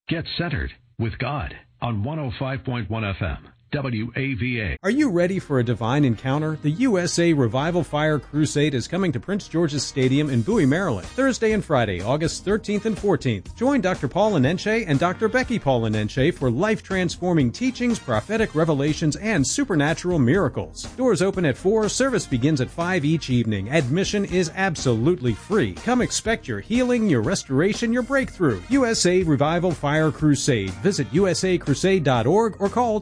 Get centered with God on 105.1 FM. WAVA. Are you ready for a divine encounter? The USA Revival Fire Crusade is coming to Prince George's Stadium in Bowie, Maryland, Thursday and Friday, August 13th and 14th. Join Dr. Paul Anenche and Dr. Becky Paul Anenche for life-transforming teachings, prophetic revelations, and supernatural miracles. Doors open at 4, service begins at 5 each evening. Admission is absolutely free. Come expect your healing, your restoration, your breakthrough. USA Revival Fire Crusade. Visit usacrusade.org or call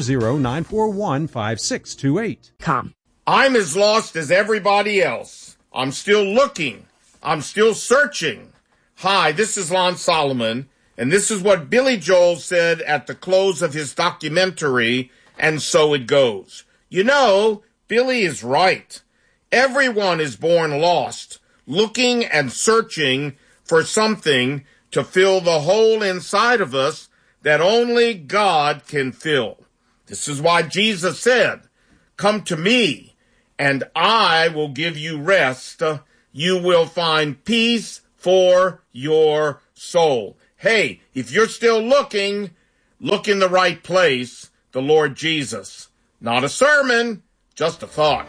240-941-5628. I'm as lost as everybody else. I'm still looking. I'm still searching. Hi, this is Lon Solomon, and this is what Billy Joel said at the close of his documentary, And So It Goes. You know, Billy is right. Everyone is born lost, looking and searching for something to fill the hole inside of us that only God can fill. This is why Jesus said, "Come to me, and I will give you rest. You will find peace for your soul." Hey, if you're still looking, look in the right place, the Lord Jesus. Not a sermon, just a thought.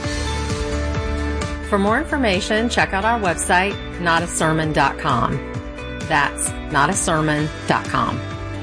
For more information, check out our website, notasermon.com. That's notasermon.com.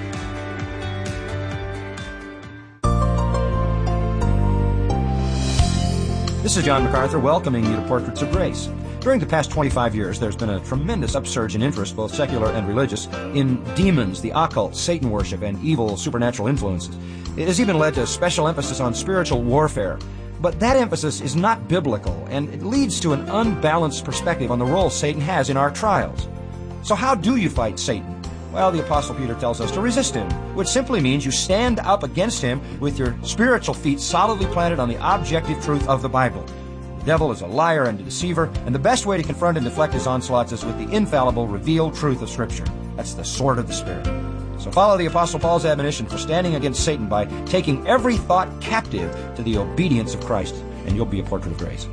This is John MacArthur welcoming you to Portraits of Grace. During the past 25 years, there's been a tremendous upsurge in interest, both secular and religious, in demons, the occult, Satan worship, and evil supernatural influences. It has even led to a special emphasis on spiritual warfare. But that emphasis is not biblical, and it leads to an unbalanced perspective on the role Satan has in our trials. So how do you fight Satan? Well, the Apostle Peter tells us to resist him, which simply means you stand up against him with your spiritual feet solidly planted on the objective truth of the Bible. The devil is a liar and a deceiver, and the best way to confront and deflect his onslaughts is with the infallible, revealed truth of Scripture. That's the sword of the Spirit. So follow the Apostle Paul's admonition for standing against Satan by taking every thought captive to the obedience of Christ, and you'll be a portrait of grace.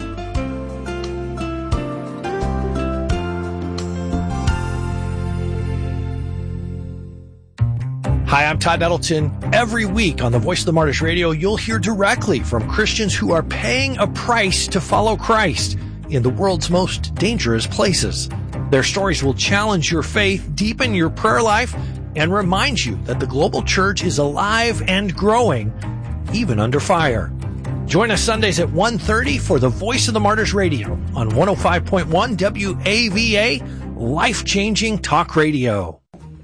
Hi, I'm Todd Nettleton. Every week on the Voice of the Martyrs Radio, you'll hear directly from Christians who are paying a price to follow Christ in the world's most dangerous places. Their stories will challenge your faith, deepen your prayer life, and remind you that the global church is alive and growing, even under fire. Join us Sundays at 1:30 for the Voice of the Martyrs Radio on 105.1 WAVA, life-changing talk radio.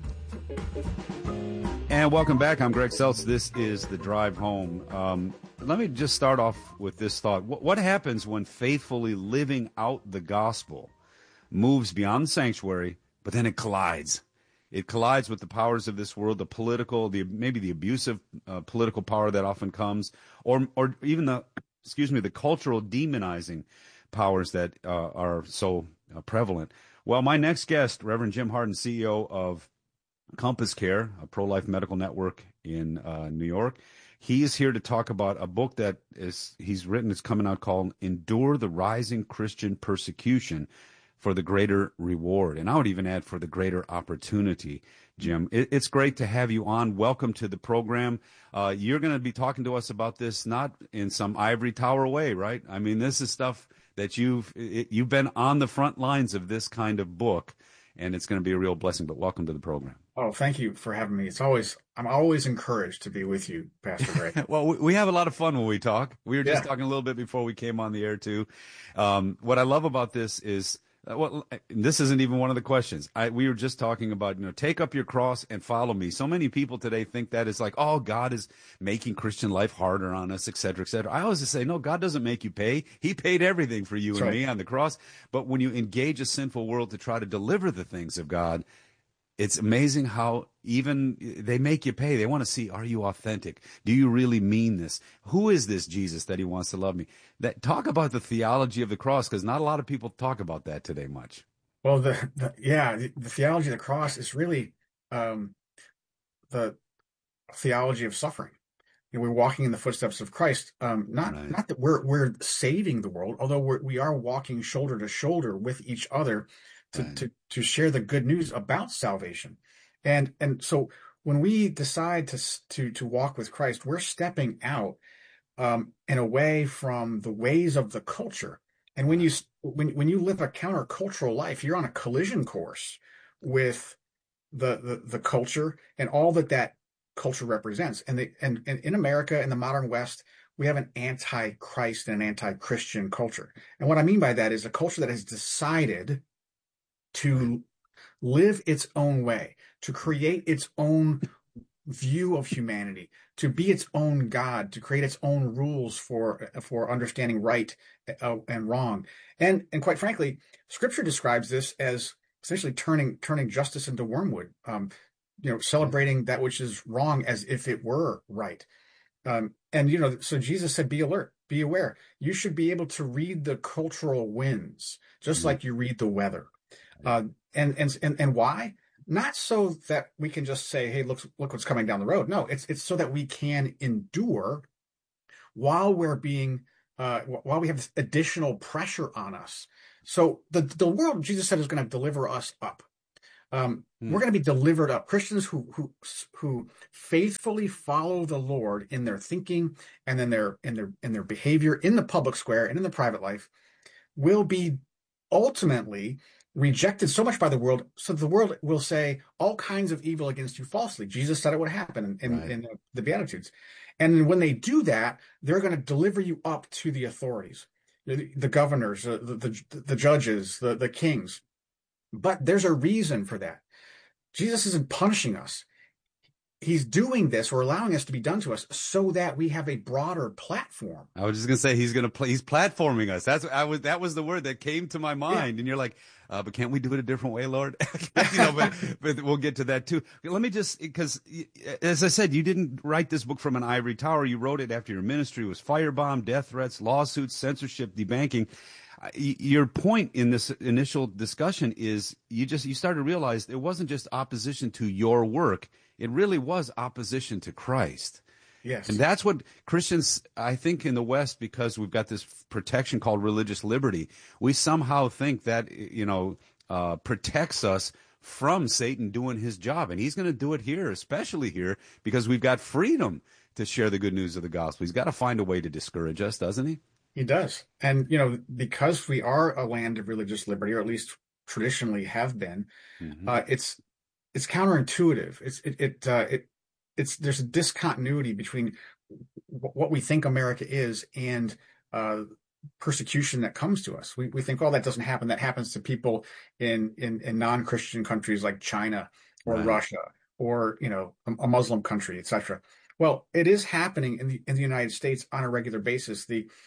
And welcome back. I'm Greg Seltz. This is The Drive Home. Let me just start off with this thought. What happens when faithfully living out the gospel moves beyond the sanctuary, but then it collides? It collides with the powers of this world, the political, maybe the abusive political power that often comes, or even the cultural demonizing powers that are so prevalent. Well, my next guest, Reverend Jim Hardin, CEO of Compass Care, a pro-life medical network in New York. He is here to talk about a book that he's written. It's coming out called Endure the Rising Christian Persecution for the Greater Reward. And I would even add for the greater opportunity, Jim. It's great to have you on. Welcome to the program. You're going to be talking to us about this not in some ivory tower way, right? I mean, this is stuff that you've been on the front lines of this kind of book, and it's going to be a real blessing. But welcome to the program. Oh, thank you for having me. I'm always encouraged to be with you, Pastor Greg. Well, we have a lot of fun when we talk. We were just talking a little bit before we came on the air too. What I love about this is, this isn't even one of the questions. We were just talking about, take up your cross and follow me. So many people today think that is like, oh, God is making Christian life harder on us, et cetera, et cetera. I always just say, no, God doesn't make you pay. He paid everything for you and me on the cross. But when you engage a sinful world to try to deliver the things of God, it's amazing how even they make you pay. They want to see, are you authentic? Do you really mean this? Who is this Jesus that he wants to love me? Talk about the theology of the cross, because not a lot of people talk about that today much. Well, the theology of the cross is really the theology of suffering. We're walking in the footsteps of Christ. Not that we're saving the world, although we are walking shoulder to shoulder with each other to share the good news about salvation. And so when we decide to walk with Christ, we're stepping out and away from the ways of the culture. And when you live a countercultural life, you're on a collision course with the culture and all that culture represents. And in America, in the modern West, we have an anti-Christ and an anti-Christian culture. And what I mean by that is a culture that has decided to live its own way, to create its own view of humanity, to be its own God, to create its own rules for understanding right and wrong. And quite frankly, Scripture describes this as essentially turning justice into wormwood, celebrating that which is wrong as if it were right. So Jesus said, be alert, be aware. You should be able to read the cultural winds, just like you read the weather. And why? Not so that we can just say, hey, look what's coming down the road. No, it's so that we can endure while we have this additional pressure on us. So the world, Jesus said, is going to deliver us up. We're going to be delivered up. Christians who faithfully follow the Lord in their thinking and in their behavior in the public square and in the private life will be ultimately rejected so much by the world, so the world will say all kinds of evil against you falsely. Jesus said it would happen in the Beatitudes. And when they do that, they're going to deliver you up to the authorities, the governors, the judges, the kings. But there's a reason for that. Jesus isn't punishing us. He's doing this or allowing us to be done to us so that we have a broader platform. I was just going to say he's platforming us. That was the word that came to my mind. Yeah. And you're like, but can't we do it a different way, Lord? But we'll get to that too. Let me just, because as I said, you didn't write this book from an ivory tower. You wrote it after your ministry was firebombed, death threats, lawsuits, censorship, debanking. Your point in this initial discussion is you started to realize it wasn't just opposition to your work. It really was opposition to Christ. Yes. And that's what Christians, I think, in the West, because we've got this protection called religious liberty, we somehow think that, protects us from Satan doing his job. And he's going to do it here, especially here, because we've got freedom to share the good news of the gospel. He's got to find a way to discourage us, doesn't he? He does. And, because we are a land of religious liberty, or at least traditionally have been, it's counterintuitive. There's a discontinuity between what we think America is and persecution that comes to us. We think, that doesn't happen. That happens to people in non-Christian countries like China or Russia or, a Muslim country, etc. Well, it is happening in the United States on a regular basis.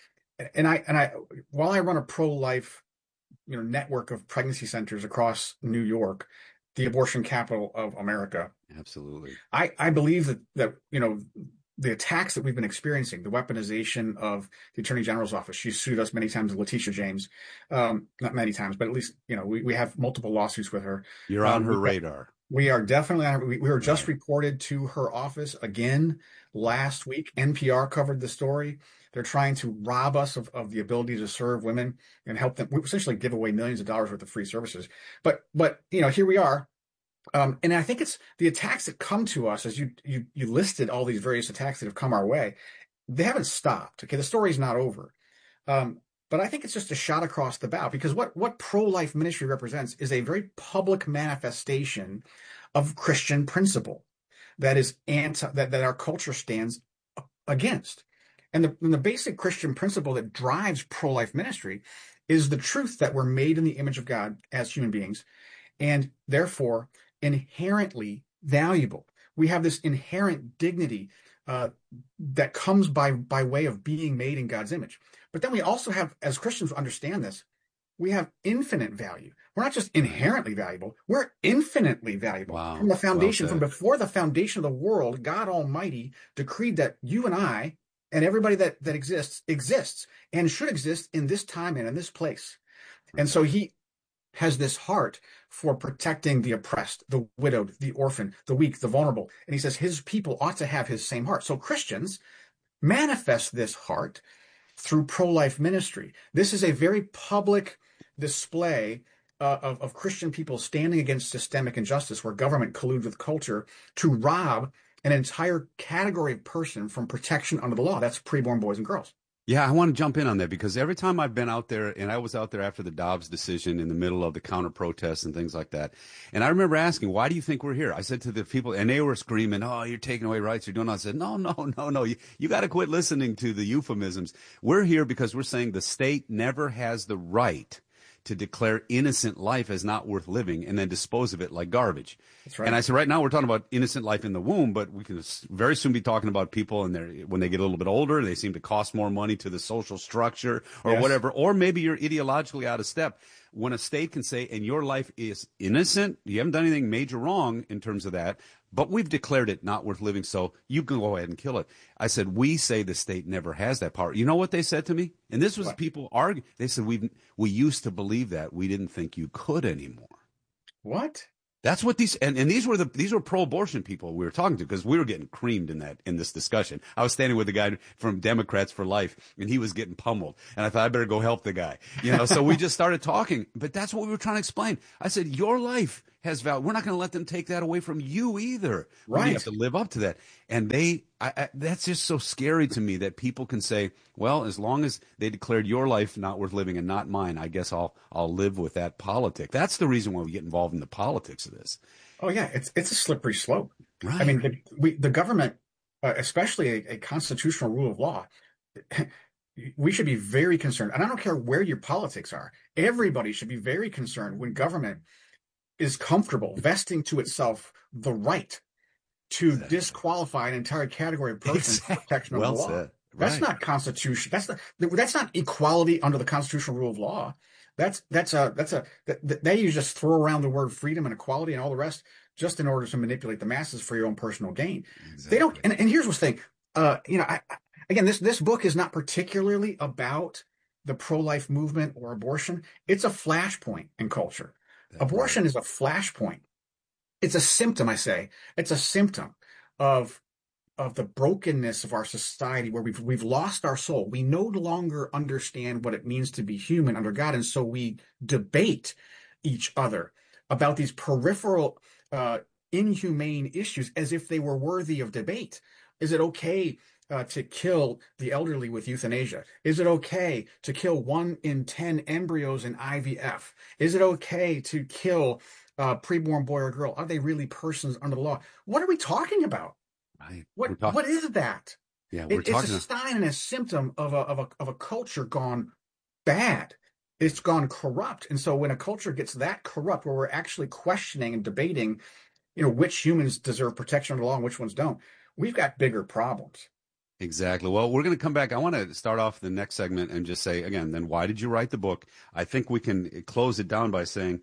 While I run a pro-life, network of pregnancy centers across New York, the abortion capital of America. Absolutely. I believe that the attacks that we've been experiencing, the weaponization of the Attorney General's office. She sued us many times, Letitia James. Not many times, but at least, we have multiple lawsuits with her. You're on her radar. We are definitely on her. We were just reported to her office again last week. NPR covered the story. They're trying to rob us of the ability to serve women and help them. We essentially give away millions of dollars worth of free services. But here we are. And I think it's the attacks that come to us, as you listed all these various attacks that have come our way. They haven't stopped. Okay, the story's not over. But I think it's just a shot across the bow, because what pro-life ministry represents is a very public manifestation of Christian principle that is that our culture stands against. And the basic Christian principle that drives pro-life ministry is the truth that we're made in the image of God as human beings, and therefore inherently valuable. We have this inherent dignity that comes by way of being made in God's image. But then we also have, as Christians understand this, we have infinite value. We're not just inherently valuable, we're infinitely valuable. Wow. From the foundation, from before the foundation of the world, God Almighty decreed that you and I and everybody that exists and should exist in this time and in this place. And so he has this heart for protecting the oppressed, the widowed, the orphan, the weak, the vulnerable. And he says his people ought to have his same heart. So Christians manifest this heart through pro-life ministry. This is a very public display of Christian people standing against systemic injustice where government colludes with culture to rob an entire category of person from protection under the law. That's preborn boys and girls. Yeah, I want to jump in on that because every time I've been out there, and I was out there after the Dobbs decision in the middle of the counter protests and things like that, and I remember asking, why do you think we're here? I said to the people, and they were screaming, oh, you're taking away rights, you're doing all. I said, no. You got to quit listening to the euphemisms. We're here because we're saying the state never has the right to declare innocent life as not worth living and then dispose of it like garbage. That's right. And I said, right now we're talking about innocent life in the womb, but we can very soon be talking about people and when they get a little bit older, they seem to cost more money to the social structure or whatever, or maybe you're ideologically out of step. When a state can say, and your life is innocent, you haven't done anything major wrong in terms of that, but we've declared it not worth living, so you can go ahead and kill it. I said, we say the state never has that power. You know what they said to me? And this was people argue. They said, we used to believe that. We didn't think you could anymore. What? That's what these were pro-abortion people we were talking to because we were getting creamed in this discussion. I was standing with a guy from Democrats for Life, and he was getting pummeled, and I thought I better go help the guy. So we just started talking. But that's what we were trying to explain. I said, your life has value. We're not going to let them take that away from you either. Right. We have to live up to that. And that's just so scary to me that people can say, well, as long as they declared your life not worth living and not mine, I guess I'll live with that politic. That's the reason why we get involved in the politics of this. Oh yeah, it's a slippery slope. Right. I mean, the government, especially a constitutional rule of law, we should be very concerned. And I don't care where your politics are. Everybody should be very concerned when government is comfortable vesting to itself the right to disqualify an entire category of persons for protection of the law. Said. That's not constitution. That's not equality under the constitutional rule of law. They you just throw around the word freedom and equality and all the rest just in order to manipulate the masses for your own personal gain. Exactly. They don't. And here's what's the thing. Again, this book is not particularly about the pro-life movement or abortion. It's a flashpoint in culture. Abortion is a flashpoint. It's a symptom, I say. It's a symptom of the brokenness of our society where we've lost our soul. We no longer understand what it means to be human under God, and so we debate each other about these peripheral, inhumane issues as if they were worthy of debate. Is it okay to kill the elderly with euthanasia? Is it okay to kill 1 in 10 embryos in IVF? Is it okay to kill a preborn boy or girl? Are they really persons under the law? What are we talking about? Right. What is that? Yeah, it's a sign and a symptom of a culture gone bad. It's gone corrupt. And so when a culture gets that corrupt, where we're actually questioning and debating, which humans deserve protection under the law and which ones don't, we've got bigger problems. Exactly. Well, we're going to come back. I want to start off the next segment and just say, again, then why did you write the book? I think we can close it down by saying,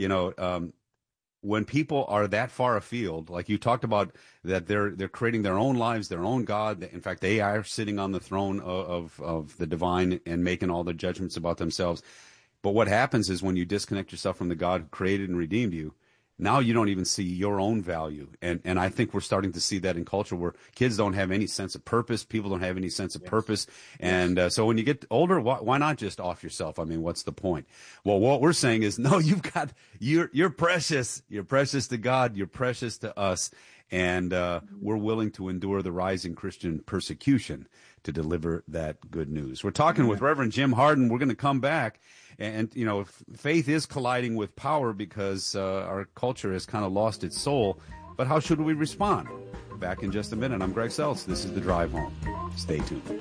when people are that far afield, like you talked about, that they're creating their own lives, their own God. In fact, they are sitting on the throne of the divine and making all the judgments about themselves. But what happens is when you disconnect yourself from the God who created and redeemed you, now you don't even see your own value. And I think we're starting to see that in culture where kids don't have any sense of purpose. People don't have any sense of purpose. And so when you get older, why not just off yourself? I mean, what's the point? Well, what we're saying is, no, you're precious. You're precious to God. You're precious to us. And we're willing to endure the rising Christian persecution to deliver that good news. We're talking with Reverend Jim Hardin. We're going to come back. And, faith is colliding with power because our culture has kind of lost its soul. But how should we respond? Back in just a minute. I'm Greg Seltz. This is The Drive Home. Stay tuned.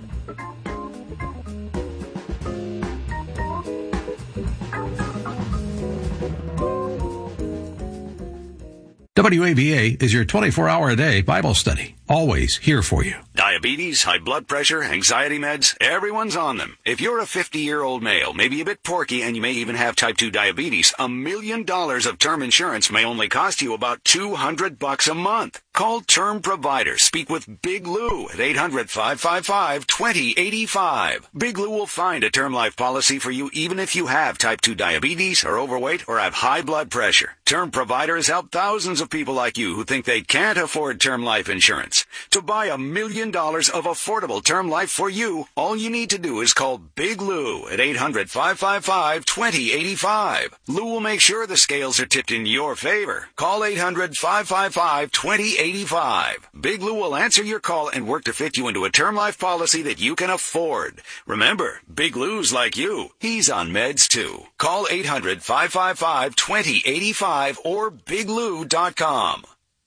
WAVA is your 24-hour-a-day Bible study. Always here for you. Diabetes, high blood pressure, anxiety meds, everyone's on them. If you're a 50-year-old male, maybe a bit porky, and you may even have type 2 diabetes, $1 million of term insurance may only cost you about $200 a month. Call Term Provider. Speak with Big Lou at 800-555-2085. Big Lou will find a term life policy for you even if you have type 2 diabetes, are overweight, or have high blood pressure. Term Provider has helped thousands of people like you who think they can't afford term life insurance. To buy $1 million of affordable term life for you, all you need to do is call Big Lou at 800-555-2085. Lou will make sure the scales are tipped in your favor. Call 800-555-2085. Big Lou will answer your call and work to fit you into a term life policy that you can afford. Remember, Big Lou's like you. He's on meds too. Call 800-555-2085 or biglou.com.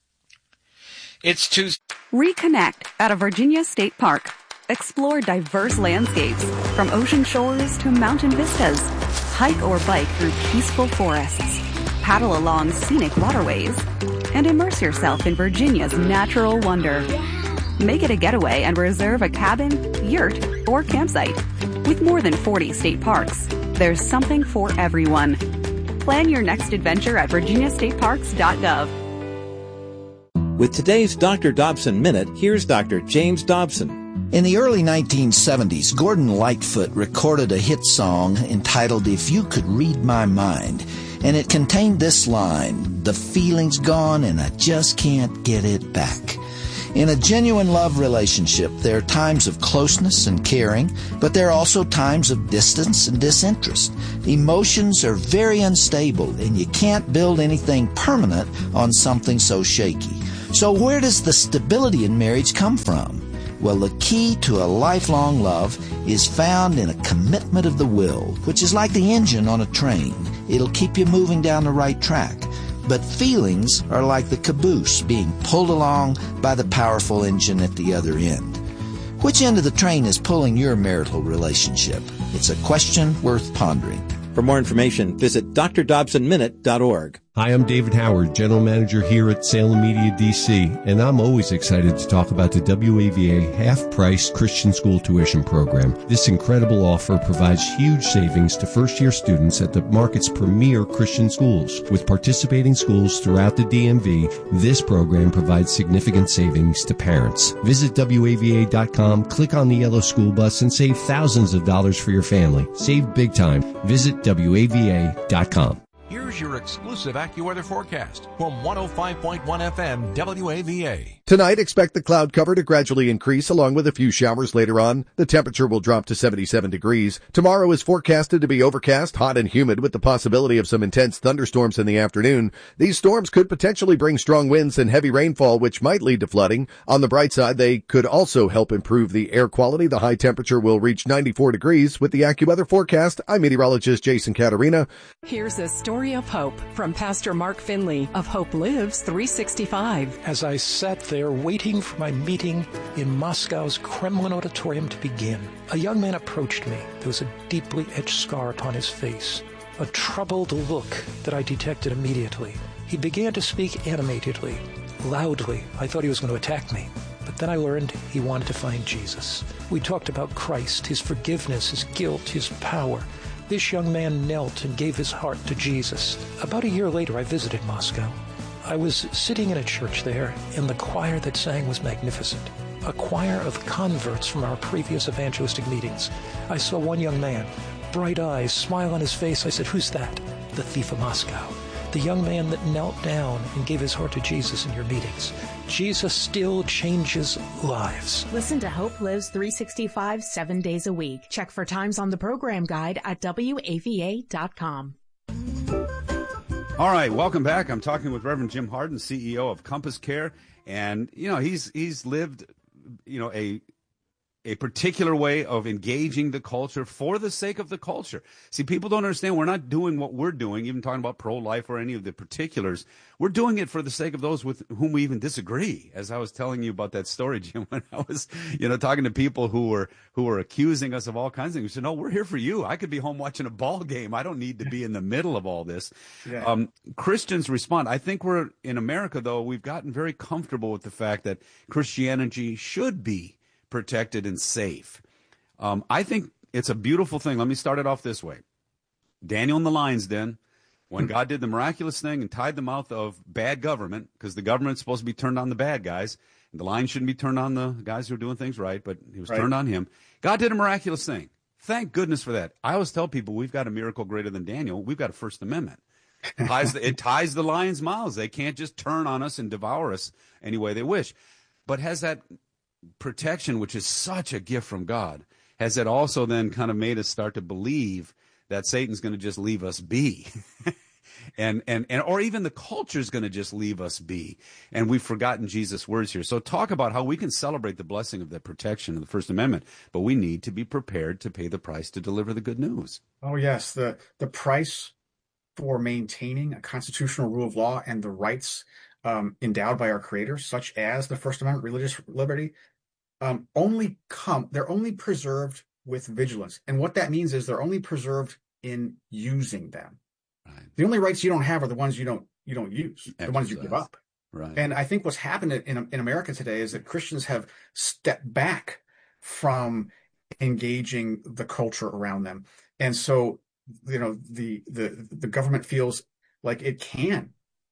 It's Tuesday. Reconnect at a Virginia state park. Explore diverse landscapes, from ocean shores to mountain vistas. Hike or bike through peaceful forests. Paddle along scenic waterways. And immerse yourself in Virginia's natural wonder. Make it a getaway and reserve a cabin, yurt, or campsite. With more than 40 state parks, there's something for everyone. Plan your next adventure at virginiastateparks.gov. With today's Dr. Dobson Minute, here's Dr. James Dobson. In the early 1970s, Gordon Lightfoot recorded a hit song entitled If You Could Read My Mind, and it contained this line, "The feeling's gone and I just can't get it back." In a genuine love relationship, there are times of closeness and caring, but there are also times of distance and disinterest. Emotions are very unstable, and you can't build anything permanent on something so shaky. So where does the stability in marriage come from? Well, the key to a lifelong love is found in a commitment of the will, which is like the engine on a train. It'll keep you moving down the right track. But feelings are like the caboose being pulled along by the powerful engine at the other end. Which end of the train is pulling your marital relationship? It's a question worth pondering. For more information, visit drdobsonminute.org. Hi, I'm David Howard, General Manager here at Salem Media DC, and I'm always excited to talk about the WAVA half-price Christian school tuition program. This incredible offer provides huge savings to first-year students at the market's premier Christian schools. With participating schools throughout the DMV, this program provides significant savings to parents. Visit WAVA.com, click on the yellow school bus, and save thousands of dollars for your family. Save big time. Visit WAVA.com. Here's your exclusive AccuWeather forecast from 105.1 FM WAVA. Tonight, expect the cloud cover to gradually increase along with a few showers later on. The temperature will drop to 77 degrees. Tomorrow is forecasted to be overcast, hot and humid with the possibility of some intense thunderstorms in the afternoon. These storms could potentially bring strong winds and heavy rainfall, which might lead to flooding. On the bright side, they could also help improve the air quality. The high temperature will reach 94 degrees. With the AccuWeather forecast, I'm meteorologist Jason Caterina. Here's a story of hope from Pastor Mark Finley of Hope Lives 365. As I sat there waiting for my meeting in Moscow's Kremlin auditorium to begin, a young man approached me. There was a deeply etched scar upon his face, a troubled look that I detected immediately. He began to speak animatedly, loudly. I thought he was going to attack me, but then I learned he wanted to find Jesus. We talked about Christ, his forgiveness, his guilt, his power. This young man knelt and gave his heart to Jesus. About a year later, I visited Moscow. I was sitting in a church there, and the choir that sang was magnificent. A choir of converts from our previous evangelistic meetings. I saw one young man, bright eyes, smile on his face. I said, "Who's that?" "The thief of Moscow." The young man that knelt down and gave his heart to Jesus in your meetings. Jesus still changes lives. Listen to Hope Lives 365 7 days a week. Check for times on the program guide at WAVA.com. All right, welcome back. I'm talking with Reverend Jim Hardin, CEO of Compass Care, and he's lived a particular way of engaging the culture for the sake of the culture. See, people don't understand we're not doing what we're doing, even talking about pro-life or any of the particulars. We're doing it for the sake of those with whom we even disagree. As I was telling you about that story, Jim, when I was, talking to people who were accusing us of all kinds of things. We said, no, we're here for you. I could be home watching a ball game. I don't need to be in the middle of all this. Yeah. Christians respond. I think we're in America, though, we've gotten very comfortable with the fact that Christianity should be protected and safe. I think it's a beautiful thing. Let me start it off this way. Daniel in the lion's den, when God did the miraculous thing and tied the mouth of bad government, because the government's supposed to be turned on the bad guys, and the lion shouldn't be turned on the guys who are doing things right, but he was turned on him. God did a miraculous thing. Thank goodness for that. I always tell people we've got a miracle greater than Daniel. We've got a First Amendment. It ties the lions' mouths. They can't just turn on us and devour us any way they wish. But has that protection, which is such a gift from God, has it also then kind of made us start to believe that Satan's going to just leave us be? and or even the culture is going to just leave us be. And we've forgotten Jesus' words here. So talk about how we can celebrate the blessing of the protection of the First Amendment, but we need to be prepared to pay the price to deliver the good news. Oh, yes. The price for maintaining a constitutional rule of law and the rights endowed by our Creator, such as the First Amendment, religious liberty, they're only preserved with vigilance. And what that means is they're only preserved in using them. Right. The only rights you don't have are the ones you don't use, the ones you give up. Right. And I think what's happened in America today is that Christians have stepped back from engaging the culture around them. And so, the government feels like it can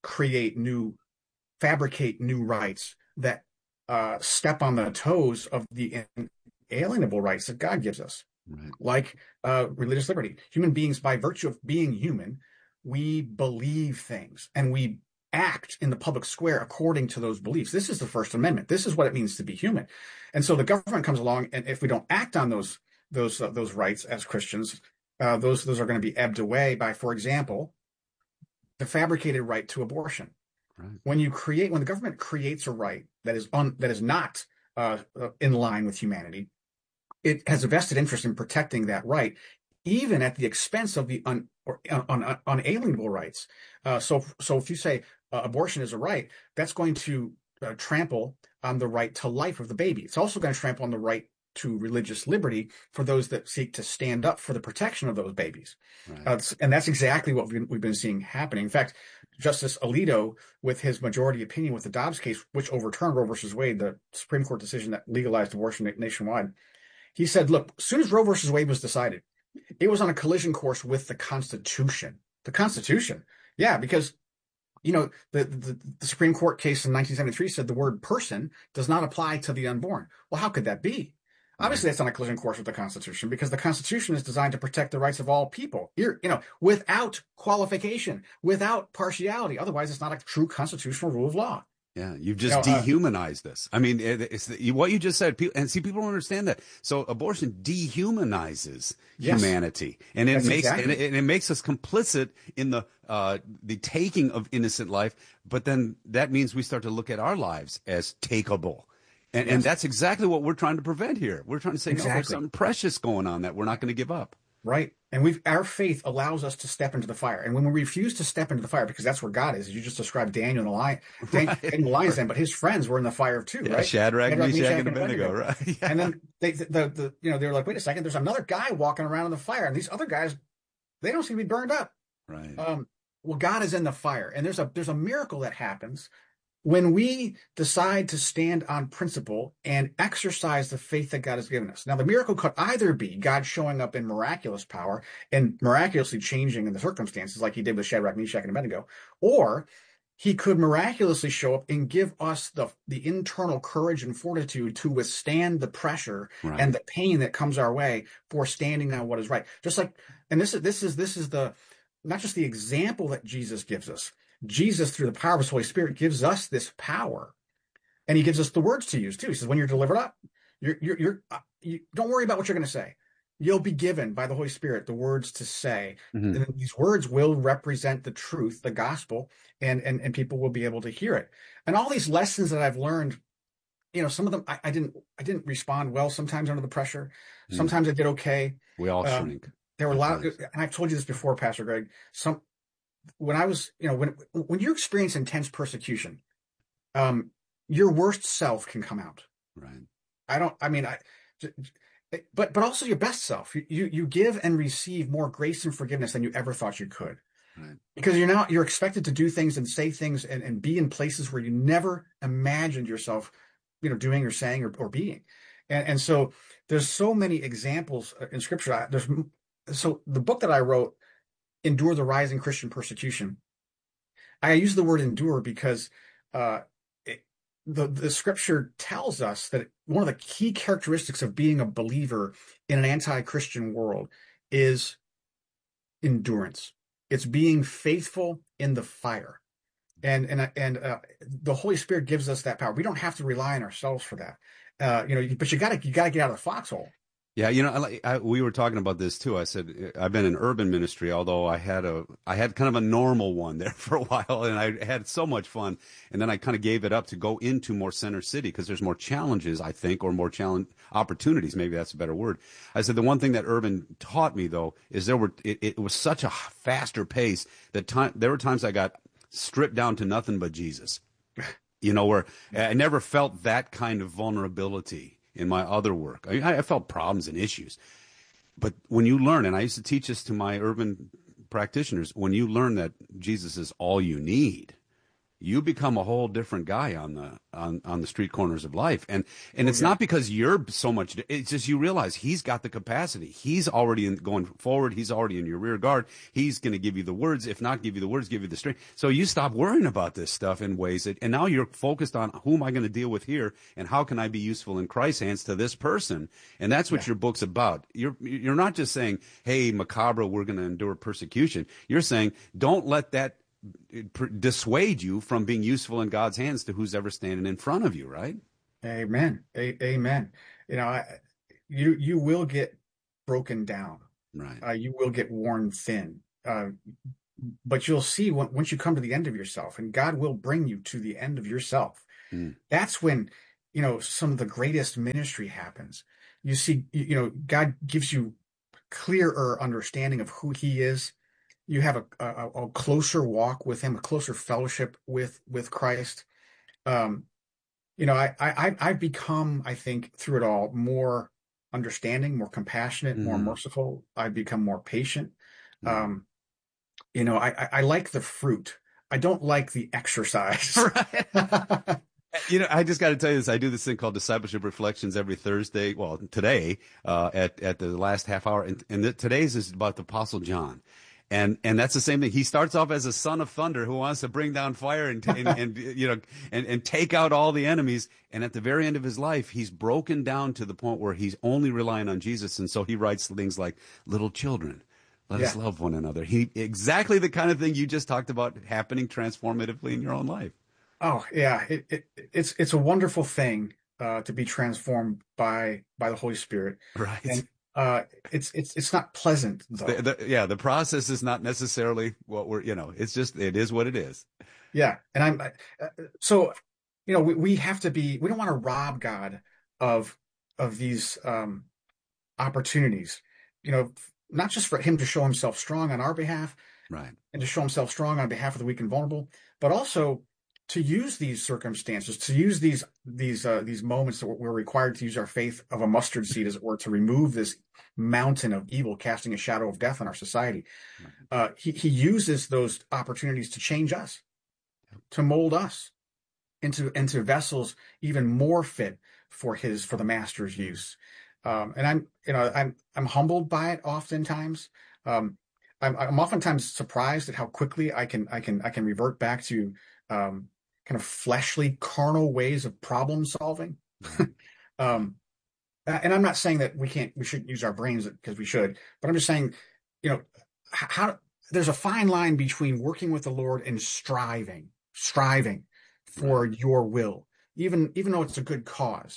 fabricate new rights that step on the toes of the inalienable rights that God gives us, right. Like religious liberty. Human beings, by virtue of being human, we believe things and we act in the public square according to those beliefs. This is the First Amendment. This is what it means to be human. And so the government comes along, and if we don't act on those rights as Christians, those are going to be ebbed away by, for example, the fabricated right to abortion. Right. When the government creates a right that is not in line with humanity, it has a vested interest in protecting that right, even at the expense of the unalienable rights. So if you say abortion is a right, that's going to trample on the right to life of the baby. It's also going to trample on the right to religious liberty for those that seek to stand up for the protection of those babies. Right. And that's exactly what we've been seeing happening. In fact, Justice Alito, with his majority opinion with the Dobbs case, which overturned Roe versus Wade, the Supreme Court decision that legalized abortion nationwide, he said, look, as soon as Roe versus Wade was decided, it was on a collision course with the Constitution. The Constitution. Yeah, because, the Supreme Court case in 1973 said the word person does not apply to the unborn. Well, how could that be? Obviously, that's on a collision course with the Constitution, because the Constitution is designed to protect the rights of all people, without qualification, without partiality. Otherwise, it's not a true constitutional rule of law. Yeah, you've just dehumanized this. I mean, what you just said, people don't understand that. So abortion dehumanizes humanity, and it makes us complicit in the taking of innocent life. But then that means we start to look at our lives as takeable. And that's exactly what we're trying to prevent here. We're trying to say, no, there's something precious going on that we're not going to give up. Right. And our faith allows us to step into the fire. And when we refuse to step into the fire, because that's where God is, you just described Daniel in the lion's den, but his friends were in the fire too, right? Shadrach, Meshach, and Abednego, right? Yeah. And then they were like, wait a second, there's another guy walking around in the fire, and these other guys, they don't seem to be burned up. Right. Well, God is in the fire, and there's a miracle that happens when we decide to stand on principle and exercise the faith that God has given us. Now, the miracle could either be God showing up in miraculous power and miraculously changing in the circumstances like he did with Shadrach, Meshach, and Abednego, or he could miraculously show up and give us the internal courage and fortitude to withstand the pressure and the pain that comes our way for standing on what is right. Just like, and this is the not just the example that Jesus gives us. Jesus, through the power of his Holy Spirit, gives us this power, and he gives us the words to use too. He says, when you're delivered up, you don't worry about what you're going to say. You'll be given by the Holy Spirit the words to say. Mm-hmm. And these words will represent the truth, the gospel, and people will be able to hear it. And all these lessons that I've learned, some of them I didn't respond well sometimes under the pressure. Sometimes I did okay. We all shrink. There were a lot of, and I've told you this before, Pastor Greg, when I was, when you experience intense persecution, your worst self can come out. Right. But also your best self. You give and receive more grace and forgiveness than you ever thought you could. Right. Because you're expected to do things and say things and be in places where you never imagined yourself, doing or saying or being. And so there's so many examples in Scripture. So the book that I wrote, Endure the Rising Christian Persecution, I use the word endure because the Scripture tells us that one of the key characteristics of being a believer in an anti-Christian world is endurance. It's being faithful in the fire. And the Holy Spirit gives us that power. We don't have to rely on ourselves for that. But you gotta get out of the foxhole. Yeah, we were talking about this too. I said I've been in urban ministry, although I had kind of a normal one there for a while, and I had so much fun. And then I kind of gave it up to go into more center city because there's more challenges, I think, or more opportunities. Maybe that's a better word. I said the one thing that urban taught me though is it was such a faster pace that there were times I got stripped down to nothing but Jesus. Where I never felt that kind of vulnerability in my other work. I felt problems and issues. But when you learn, and I used to teach this to my urban practitioners, when you learn that Jesus is all you need, you become a whole different guy on the street corners of life. And it's not because you're so much, it's just you realize he's got the capacity. He's already going forward. He's already in your rear guard. He's going to give you the words. If not give you the words, give you the strength. So you stop worrying about this stuff in ways and now you're focused on who am I going to deal with here and how can I be useful in Christ's hands to this person? And that's what your book's about. You're not just saying, hey, macabre, we're going to endure persecution. You're saying, don't let that dissuade you from being useful in God's hands to who's ever standing in front of you, right? Amen. Amen. You will get broken down. Right. You will get worn thin. But you'll see once you come to the end of yourself, and God will bring you to the end of yourself. That's when, some of the greatest ministry happens. You see, God gives you clearer understanding of who he is. You have a closer walk with him, a closer fellowship with Christ. I've become, I think, through it all, more understanding, more compassionate, more merciful. I've become more patient. I like the fruit. I don't like the exercise. Right. I just got to tell you this. I do this thing called Discipleship Reflections every Thursday. Well, today, at the last half hour. And today's is about the Apostle John. And that's the same thing. He starts off as a son of thunder who wants to bring down fire and take out all the enemies. And at the very end of his life, he's broken down to the point where he's only relying on Jesus. And so he writes things like, little children, let us love one another. Exactly the kind of thing you just talked about happening transformatively in your own life. Oh yeah. It's a wonderful thing, to be transformed by the Holy Spirit. Right. And, it's not pleasant though. The process is not necessarily what it's just, it is what it is. Yeah. And we have to we don't want to rob God of these, opportunities, not just for him to show himself strong on our behalf. Right. And to show himself strong on behalf of the weak and vulnerable, but also to use these circumstances, to use these moments that we're required to use our faith of a mustard seed, as it were, to remove this mountain of evil casting a shadow of death on our society. He uses those opportunities to change us, to mold us into vessels even more fit for the master's use. And I'm humbled by it oftentimes. I'm oftentimes surprised at how quickly I can revert back to kind of fleshly, carnal ways of problem solving. And I'm not saying that we shouldn't use our brains, because we should, but I'm just saying, how there's a fine line between working with the Lord and striving for your will, even though it's a good cause.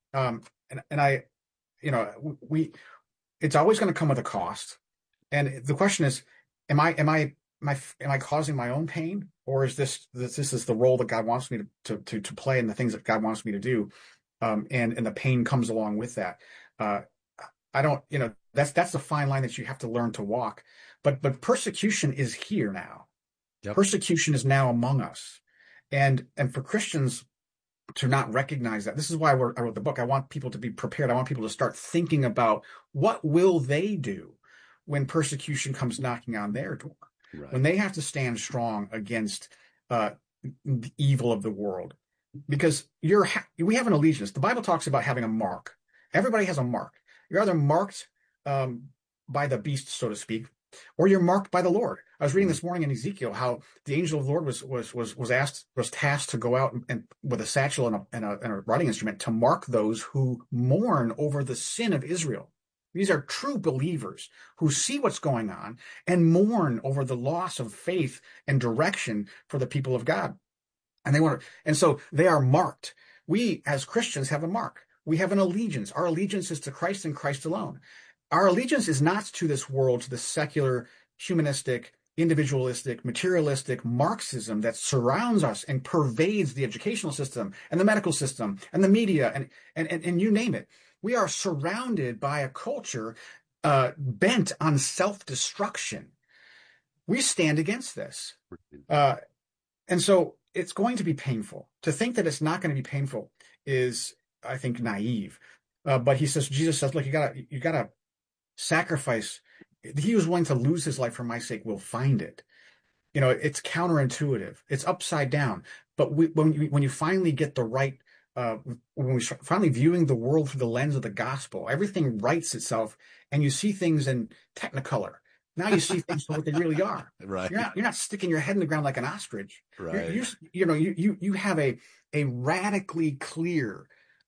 It's always going to come with a cost. And the question is, am I causing my own pain, or is this is the role that God wants me to play, and the things that God wants me to do, and the pain comes along with that. I don't, that's the fine line that you have to learn to walk. But persecution is here now. Yep. Persecution is now among us, and for Christians to not recognize that. This is why I wrote the book. I want people to be prepared. I want people to start thinking about what will they do when persecution comes knocking on their door. Right. When they have to stand strong against the evil of the world, because we have an allegiance. The Bible talks about having a mark. Everybody has a mark. You're either marked by the beast, so to speak, or you're marked by the Lord. I was reading this morning in Ezekiel how the angel of the Lord was tasked to go out and with a satchel and a writing instrument to mark those who mourn over the sin of Israel. These are true believers who see what's going on and mourn over the loss of faith and direction for the people of God. And so they are marked. We as Christians have a mark. We have an allegiance. Our allegiance is to Christ and Christ alone. Our allegiance is not to this world, to the secular, humanistic, individualistic, materialistic Marxism that surrounds us and pervades the educational system and the medical system and the media and you name it. We are surrounded by a culture bent on self-destruction. We stand against this. And so it's going to be painful. To think that it's not going to be painful is, I think, naive. But Jesus says, look, you gotta sacrifice. He who's willing to lose his life for my sake will find it. It's counterintuitive. It's upside down. But when you finally get the right, when we finally viewing the world through the lens of the gospel, everything rights itself, and you see things in Technicolor. Now you see things for what they really are. Right. You're not sticking your head in the ground like an ostrich. Right. You have a radically clear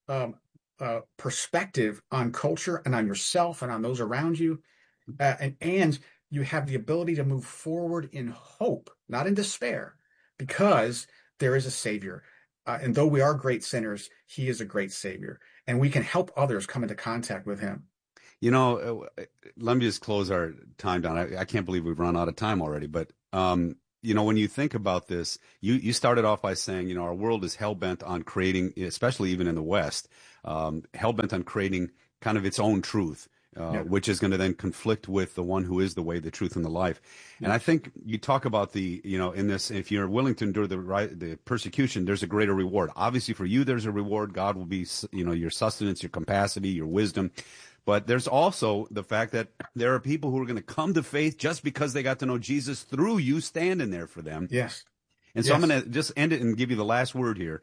perspective on culture and on yourself and on those around you, and you have the ability to move forward in hope, not in despair, because there is a Savior. And though we are great sinners, he is a great Savior, and we can help others come into contact with him. Let me just close our time down. I can't believe we've run out of time already. But, when you think about this, you started off by saying, our world is hell-bent on creating, especially even in the West, hell-bent on creating kind of its own truth. Which is going to then conflict with the one who is the way, the truth, and the life. And I think you talk about in this, if you're willing to endure the persecution, there's a greater reward. Obviously, for you, there's a reward. God will be, your sustenance, your capacity, your wisdom. But there's also the fact that there are people who are going to come to faith just because they got to know Jesus through you standing there for them. Yes. And so I'm going to just end it and give you the last word here.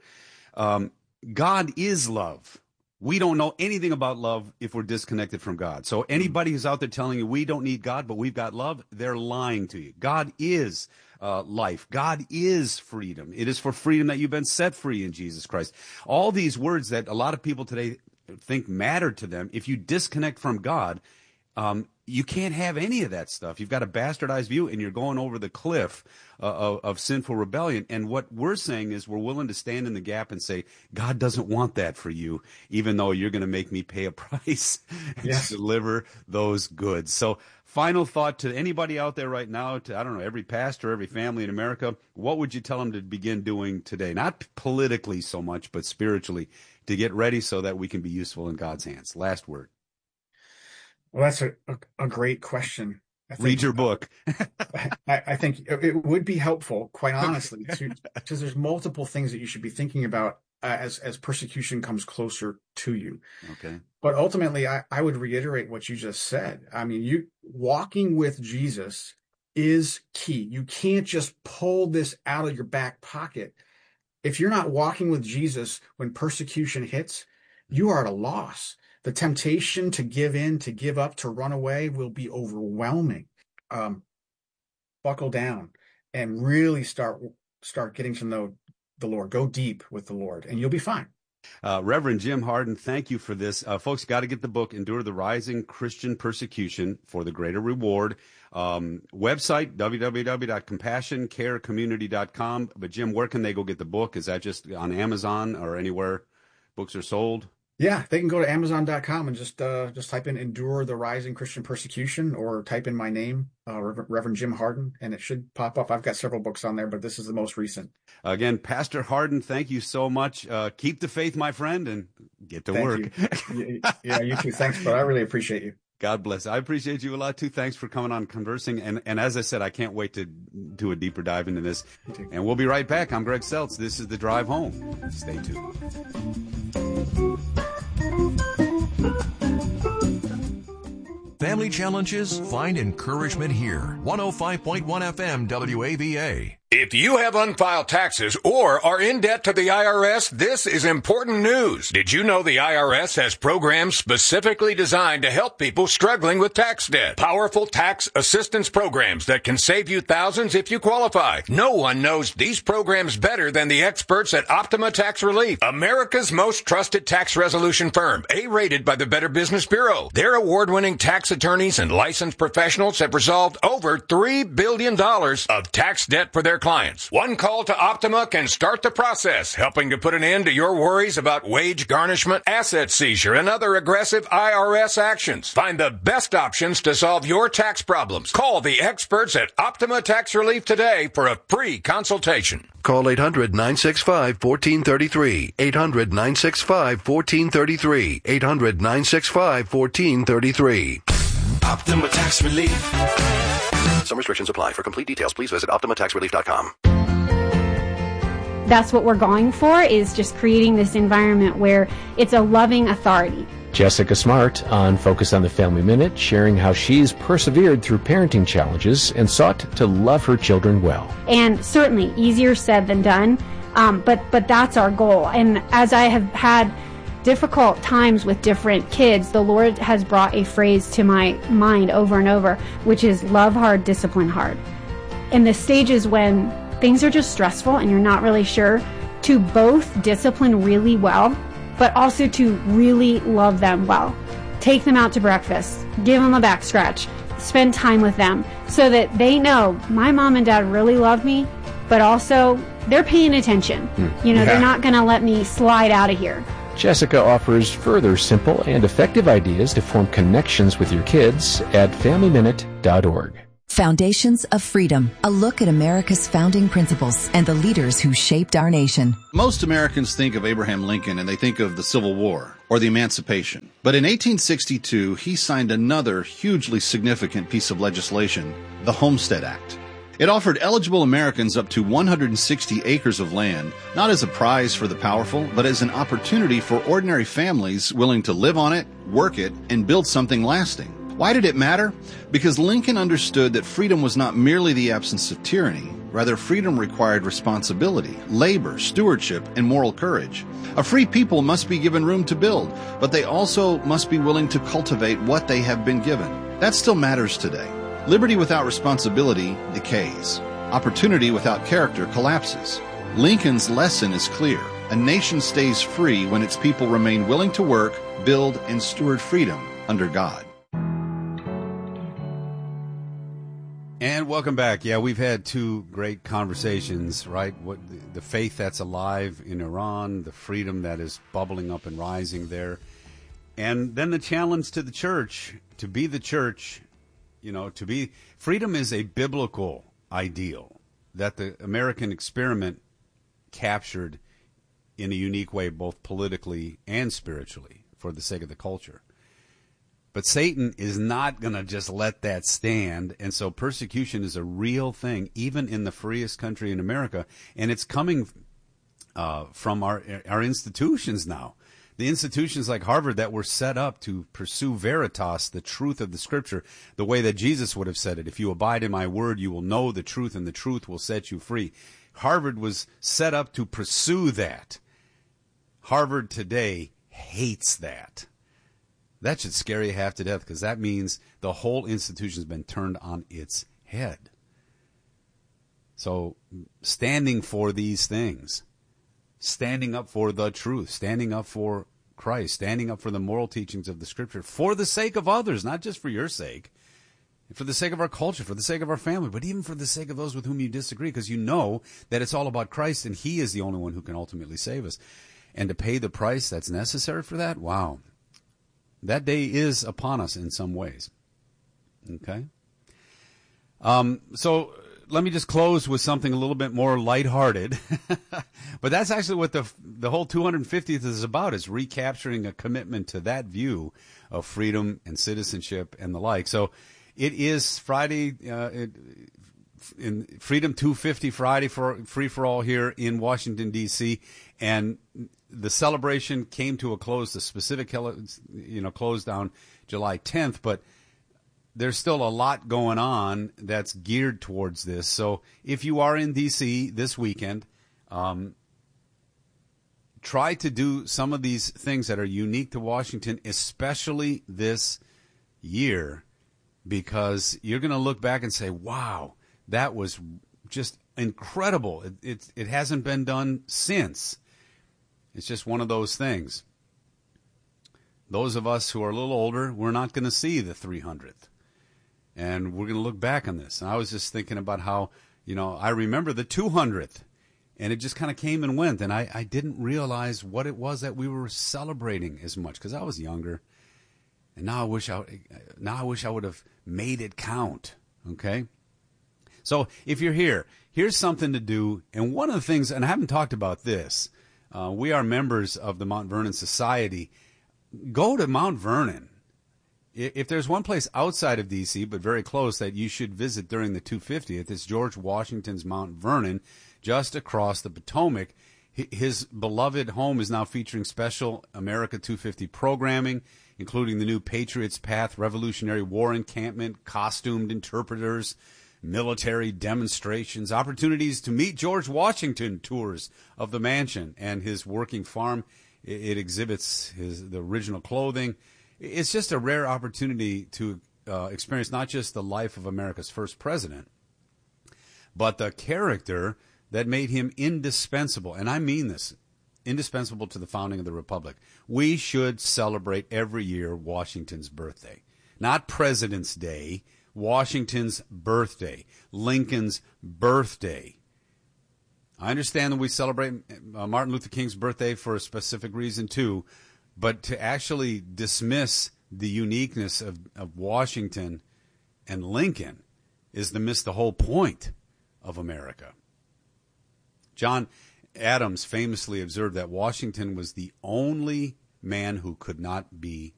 God is love. We don't know anything about love if we're disconnected from God. So anybody who's out there telling you we don't need God, but we've got love, they're lying to you. God is life. God is freedom. It is for freedom that you've been set free in Jesus Christ. All these words that a lot of people today think matter to them, if you disconnect from God, you can't have any of that stuff. You've got a bastardized view, and you're going over the cliff of sinful rebellion. And what we're saying is we're willing to stand in the gap and say, God doesn't want that for you, even though you're going to make me pay a price to deliver those goods. So final thought to anybody out there right now, to, I don't know, every pastor, every family in America, what would you tell them to begin doing today? Not politically so much, but spiritually, to get ready so that we can be useful in God's hands. Last word. Well, that's a great question. Read your book. I think it would be helpful, quite honestly, because there's multiple things that you should be thinking about as persecution comes closer to you. Okay. But ultimately, I would reiterate what you just said. I mean, walking with Jesus is key. You can't just pull this out of your back pocket. If you're not walking with Jesus when persecution hits, you are at a loss. The temptation to give in, to give up, to run away will be overwhelming. Buckle down and really start getting to know the Lord. Go deep with the Lord, and you'll be fine. Reverend Jim Harden, thank you for this. Folks, got to get the book, Endure the Rising Christian Persecution for the Greater Reward. Website, www.compassioncarecommunity.com. But Jim, where can they go get the book? Is that just on Amazon or anywhere books are sold? Yeah, they can go to Amazon.com and just type in Endure the Rising Christian Persecution, or type in my name, Reverend Jim Harden, and it should pop up. I've got several books on there, but this is the most recent. Again, Pastor Harden, thank you so much. Keep the faith, my friend, and get to work. Yeah, you too. Thanks, but I really appreciate you. God bless. I appreciate you a lot, too. Thanks for coming on, conversing. And as I said, I can't wait to do a deeper dive into this. And we'll be right back. I'm Greg Seltz. This is The Drive Home. Stay tuned. Family challenges? Find encouragement here. 105.1 FM WAVA. If you have unfiled taxes or are in debt to the IRS, this is important news. Did you know the IRS has programs specifically designed to help people struggling with tax debt? Powerful tax assistance programs that can save you thousands if you qualify. No one knows these programs better than the experts at Optima Tax Relief, America's most trusted tax resolution firm, A-rated by the Better Business Bureau. Their award-winning tax attorneys and licensed professionals have resolved over $3 billion of tax debt for their clients. One call to Optima can start the process, helping to put an end to your worries about wage garnishment, asset seizure, and other aggressive IRS actions. Find the best options to solve your tax problems. Call the experts at Optima Tax Relief today for a free consultation. Call 800-965-1433. 800-965-1433. 800-965-1433. Optima Tax Relief. Some restrictions apply. For complete details, please visit OptimaTaxRelief.com. That's what we're going for, is just creating this environment where it's a loving authority. Jessica Smart on Focus on the Family Minute, sharing how she's persevered through parenting challenges and sought to love her children well. And certainly easier said than done, but that's our goal. And as I have had difficult times with different kids, the Lord has brought a phrase to my mind over and over, which is love hard, discipline hard. In the stages when things are just stressful and you're not really sure, to both discipline really well, but also to really love them well. Take them out to breakfast, give them a back scratch, spend time with them so that they know my mom and dad really love me, but also they're paying attention. They're not going to let me slide out of here. Jessica offers further simple and effective ideas to form connections with your kids at FamilyMinute.org. Foundations of Freedom, a look at America's founding principles and the leaders who shaped our nation. Most Americans think of Abraham Lincoln and they think of the Civil War or the Emancipation. But in 1862, he signed another hugely significant piece of legislation, the Homestead Act. It offered eligible Americans up to 160 acres of land, not as a prize for the powerful, but as an opportunity for ordinary families willing to live on it, work it, and build something lasting. Why did it matter? Because Lincoln understood that freedom was not merely the absence of tyranny. Rather, freedom required responsibility, labor, stewardship, and moral courage. A free people must be given room to build, but they also must be willing to cultivate what they have been given. That still matters today. Liberty without responsibility decays. Opportunity without character collapses. Lincoln's lesson is clear. A nation stays free when its people remain willing to work, build, and steward freedom under God. And welcome back. Yeah, we've had two great conversations, right? What the faith that's alive in Iran, the freedom that is bubbling up and rising there, and then the challenge to the church, to be the church. To be freedom is a biblical ideal that the American experiment captured in a unique way, both politically and spiritually, for the sake of the culture. But Satan is not going to just let that stand, and so persecution is a real thing, even in the freest country in America, and it's coming from our institutions now. The institutions like Harvard that were set up to pursue veritas, the truth of the Scripture, the way that Jesus would have said it. If you abide in my word, you will know the truth, and the truth will set you free. Harvard was set up to pursue that. Harvard today hates that. That should scare you half to death, because that means the whole institution has been turned on its head. So standing for these things, standing up for the truth, standing up for Christ, standing up for the moral teachings of the Scripture, for the sake of others, not just for your sake, for the sake of our culture, for the sake of our family, but even for the sake of those with whom you disagree, because you know that it's all about Christ and He is the only one who can ultimately save us. And to pay the price that's necessary for that, wow. That day is upon us in some ways. Okay? So let me just close with something a little bit more lighthearted. But that's actually what the whole 250th is about, is recapturing a commitment to that view of freedom and citizenship and the like. So it is Friday, in Freedom 250 Friday, for Free for All here in Washington, D.C., and the celebration came to a close. The specific, closed down July 10th, but there's still a lot going on that's geared towards this. So if you are in D.C. this weekend, try to do some of these things that are unique to Washington, especially this year, because you're going to look back and say, wow, that was just incredible. It hasn't been done since. It's just one of those things. Those of us who are a little older, we're not going to see the 300th. And we're going to look back on this. And I was just thinking about how, I remember the 200th. And it just kind of came and went. And I didn't realize what it was that we were celebrating as much because I was younger. And now I wish I would have made it count. Okay? So if you're here, here's something to do. And one of the things, and I haven't talked about this, we are members of the Mount Vernon Society. Go to Mount Vernon. If there's one place outside of D.C., but very close, that you should visit during the 250th, it's George Washington's Mount Vernon, just across the Potomac. His beloved home is now featuring special America 250 programming, including the new Patriots Path Revolutionary War encampment, costumed interpreters, military demonstrations, opportunities to meet George Washington, tours of the mansion and his working farm. It exhibits the original clothing. It's just a rare opportunity to experience not just the life of America's first president, but the character that made him indispensable. And I mean this, indispensable to the founding of the Republic. We should celebrate every year Washington's birthday. Not President's Day, Washington's birthday, Lincoln's birthday. I understand that we celebrate Martin Luther King's birthday for a specific reason, too. But to actually dismiss the uniqueness of Washington and Lincoln is to miss the whole point of America. John Adams famously observed that Washington was the only man who could not be